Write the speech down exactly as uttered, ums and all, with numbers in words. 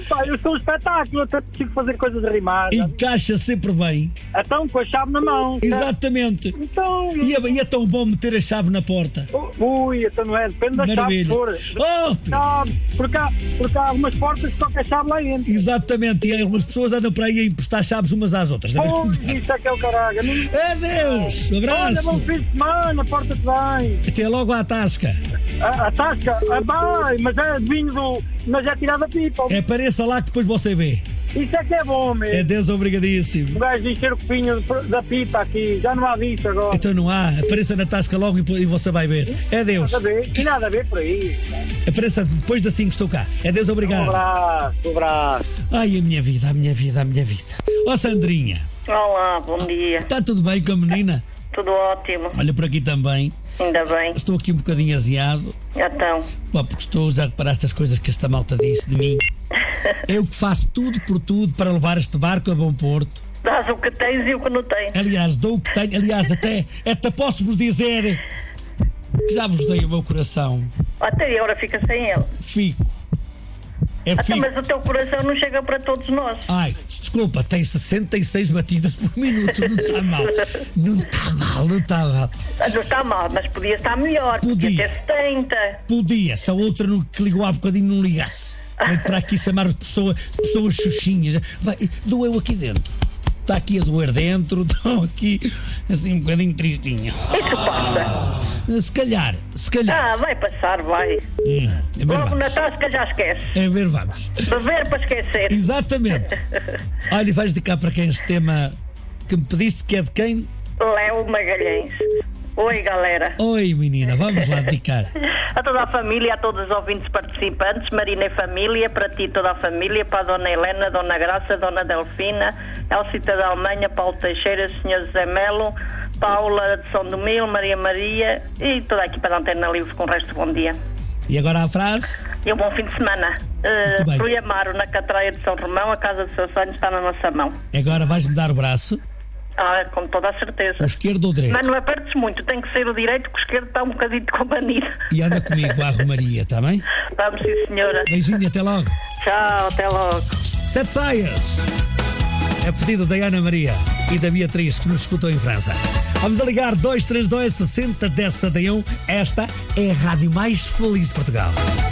pá, eu sou um espetáculo, eu até preciso fazer coisas rimadas. Encaixa sempre bem. Então, com a chave na mão. Exatamente. Então. E é, e é tão bom meter a chave na porta. Ui, então não é? Depende da Maravilha. chave que for. Oh, Pedro. Porque há, porque há algumas portas que só que a chave lá entra. Exatamente, e algumas pessoas andam por aí a emprestar chaves umas às outras. Pois, isso é que é o caralho. Adeus, um abraço. Olha, bom fim de semana, porta-te bem. Até logo à tasca. A, a tasca, ah, vai, mas é de vinho do. Mas é tirada a pipa. É, apareça lá que depois você vê. Isso é que é bom mesmo. Adeus, obrigadíssimo. O gajo de encher o copinho da pipa aqui, já não há visto agora. Então não há, apareça na tasca logo e, e você vai ver. Adeus. Nada a ver, e nada a ver por aí. Apareça depois das cinco, estou cá. Adeus, obrigado. Um abraço, um abraço. Ai, a minha vida, a minha vida, a minha vida. Ó, Sandrinha. Olá, bom dia. Está tudo bem com a menina? Tudo ótimo. Olha, por aqui também. Ainda bem. Estou aqui um bocadinho aziado. Então. Pá, porque estou, já reparaste as coisas que esta malta diz de mim. Eu que faço tudo por tudo para levar este barco a bom porto. Dás o que tens e o que não tens. Aliás, dou o que tenho. Aliás, até, até posso-vos dizer que já vos dei o meu coração. Até agora fica sem ele. Fico. É Até, fico. mas o teu coração não chega para todos nós. Ai, desculpa, tem sessenta e seis batidas por minuto. Não está mal. Não está mal, não está mal. Não está mal, mas podia estar melhor. Podia. Podia ter setenta. Podia, se a outra no, que ligou há bocadinho não ligasse. Vem para aqui chamar pessoa, pessoas xuxinhas. Vai, doeu aqui dentro. Está aqui a doer dentro. Estou aqui assim um bocadinho tristinho. Isso passa. Se calhar, se calhar. Ah, vai passar, vai. Hum, é ver, Logo vamos. na tasca já esquece. É ver, vamos. Beber para esquecer. Exatamente. Olha, e vais dedicar para quem este tema que me pediste, que é de quem? Léo Magalhães. Oi, galera. Oi, menina, vamos lá dedicar. A toda a família, a todos os ouvintes participantes, Marina e família, para ti toda a família, para a Dona Helena, Dona Graça, Dona Delfina, Elcita da Alemanha, Paulo Teixeira, senhor José Melo, Paula de São Domil, Maria Maria e toda a equipa da Antena Livre com o resto bom dia. E agora a frase? E um bom fim de semana. Uh, Rui Amaro, na Catraia de São Romão, a casa dos seus sonhos está na nossa mão. Agora vais-me dar o braço? Ah, com toda a certeza. O esquerdo ou o direito? Mas não apertes muito, tem que ser o direito, que o esquerdo está um bocadinho combanido. E anda comigo à Romaria, está bem? Vamos, sim, senhora. Beijinho, até logo. Tchau, até logo. Sete saias. É pedido da Ana Maria e da Beatriz, que nos escutam em França. Vamos a ligar dois três dois, sessenta, dez, setenta e um. Esta é a rádio mais feliz de Portugal.